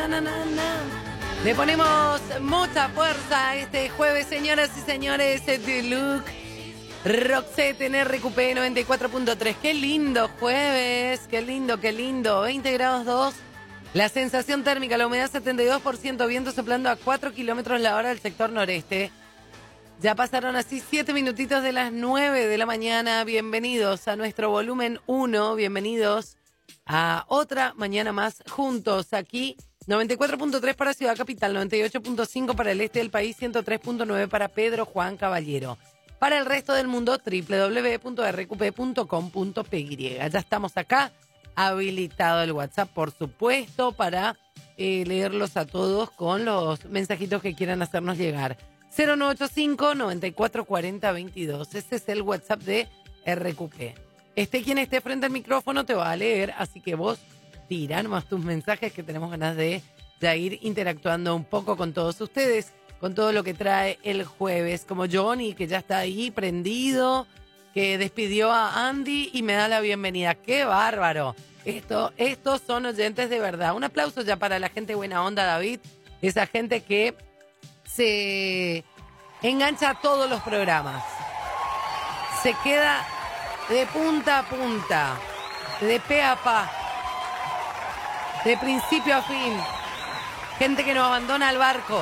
Le ponemos mucha fuerza este jueves, señoras y señores, de Luke Roxette en RQP 94.3. Qué lindo jueves, qué lindo, 20 grados 2. La sensación térmica, la humedad 72%, viento soplando a 4 kilómetros la hora del sector noreste. Ya pasaron así 7 minutitos de las 9 de la mañana. Bienvenidos a nuestro volumen 1, bienvenidos a otra mañana más juntos aquí. 94.3 para Ciudad Capital, 98.5 para el este del país, 103.9 para Pedro Juan Caballero. Para el resto del mundo, www.rqp.com.py. Ya estamos acá, habilitado el WhatsApp, por supuesto, para leerlos a todos con los mensajitos que quieran hacernos llegar. 0985-9440-22. Ese es el WhatsApp de RQP. Quien esté frente al micrófono te va a leer, así que vos tira nomás tus mensajes, que tenemos ganas de ir interactuando un poco con todos ustedes, con todo lo que trae el jueves, como Johnny, que ya está ahí prendido, que despidió a Andy y me da la bienvenida. ¡Qué bárbaro! Estos son oyentes de verdad. Un aplauso ya para la gente buena onda, David, esa gente que se engancha a todos los programas, se queda de punta a punta, de pe a pa, de principio a fin. Gente que no abandona el barco.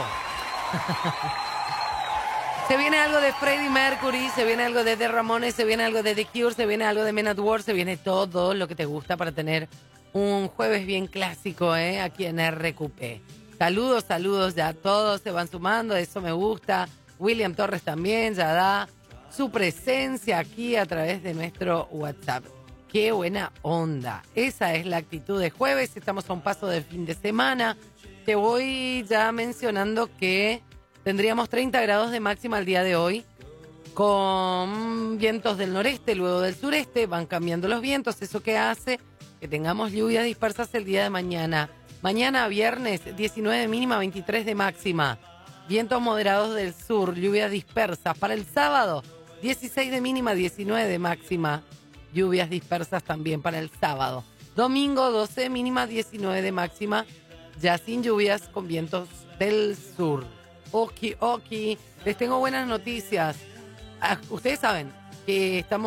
Se viene algo de Freddie Mercury, se viene algo de The Ramones, se viene algo de The Cure, se viene algo de Men at War, se viene todo lo que te gusta para tener un jueves bien clásico, aquí en RQP. Saludos, ya todos se van sumando, eso me gusta. William Torres también ya da su presencia aquí a través de nuestro WhatsApp. ¡Qué buena onda! Esa es la actitud de jueves, estamos a un paso del fin de semana. Te voy ya mencionando que tendríamos 30 grados de máxima el día de hoy, con vientos del noreste, luego del sureste, van cambiando los vientos, eso que hace que tengamos lluvias dispersas el día de mañana. Mañana viernes, 19 de mínima, 23 de máxima. Vientos moderados del sur, lluvias dispersas. Para el sábado, 16 de mínima, 19 de máxima. Lluvias dispersas también para el sábado. Domingo, 12 de mínima, 19 de máxima. Ya sin lluvias, con vientos del sur. Oki. Les tengo buenas noticias. Ustedes saben que estamos